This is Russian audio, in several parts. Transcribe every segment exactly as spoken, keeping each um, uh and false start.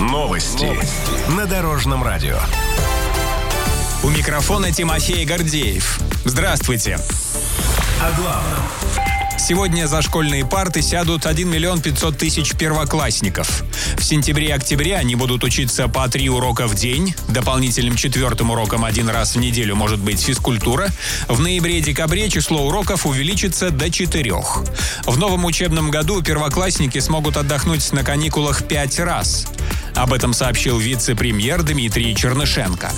Новости на Дорожном радио. У микрофона Тимофей Гордеев. Здравствуйте. О главном. Сегодня за школьные парты сядут один миллион пятьсот тысяч первоклассников. В сентябре-октябре они будут учиться по три урока в день. Дополнительным четвертым уроком один раз в неделю может быть физкультура. В ноябре-декабре число уроков увеличится до четырех. В новом учебном году первоклассники смогут отдохнуть на каникулах пять раз. Об этом сообщил вице-премьер Дмитрий Чернышенко.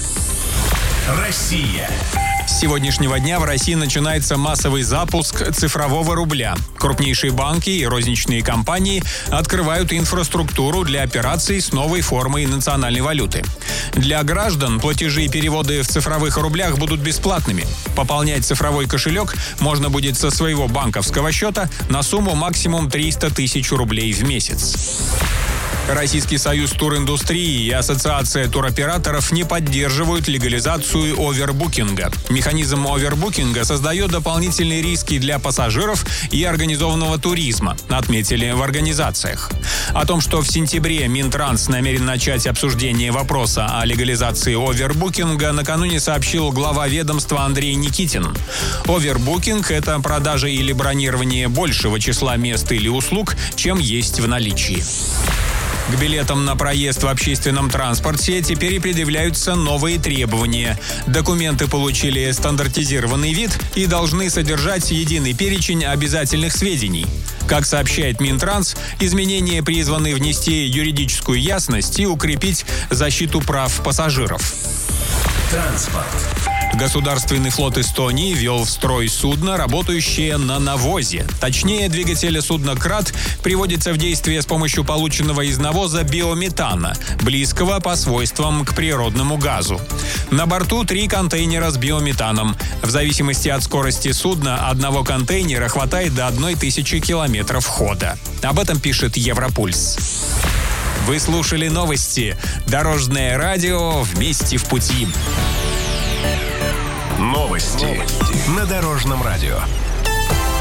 Россия. С сегодняшнего дня в России начинается массовый запуск цифрового рубля. Крупнейшие банки и розничные компании открывают инфраструктуру для операций с новой формой национальной валюты. Для граждан платежи и переводы в цифровых рублях будут бесплатными. Пополнять цифровой кошелек можно будет со своего банковского счета на сумму максимум триста тысяч рублей в месяц. Российский союз туриндустрии и Ассоциация туроператоров не поддерживают легализацию овербукинга. Механизм овербукинга создает дополнительные риски для пассажиров и организованного туризма, отметили в организациях. О том, что в сентябре Минтранс намерен начать обсуждение вопроса о легализации овербукинга, накануне сообщил глава ведомства Андрей Никитин. Овербукинг – это продажа или бронирование большего числа мест или услуг, чем есть в наличии. К билетам на проезд в общественном транспорте теперь предъявляются новые требования. Документы получили стандартизированный вид и должны содержать единый перечень обязательных сведений. Как сообщает Минтранс, изменения призваны внести юридическую ясность и укрепить защиту прав пассажиров. Транспорт. Государственный флот Эстонии ввел в строй судно, работающее на навозе. Точнее, двигатель судна «Крат» приводится в действие с помощью полученного из навоза биометана, близкого по свойствам к природному газу. На борту три контейнера с биометаном. В зависимости от скорости судна одного контейнера хватает до одной тысячи километров хода. Об этом пишет Европульс. Вы слушали новости. Дорожное радио «Вместе в пути». Новости на Дорожном радио.